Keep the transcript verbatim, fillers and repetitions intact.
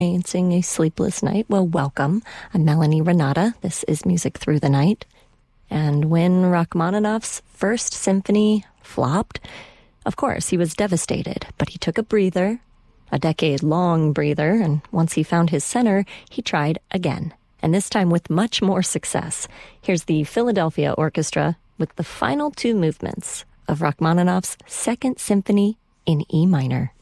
Experiencing a sleepless night? Well, welcome. I'm Melanie Renata. This is Music Through the Night. And when Rachmaninoff's First Symphony flopped, of course, he was devastated, but he took a breather, a decade-long breather, and once he found his center, he tried again, and this time with much more success. Here's the Philadelphia Orchestra with the final two movements of Rachmaninoff's Second Symphony in E minor.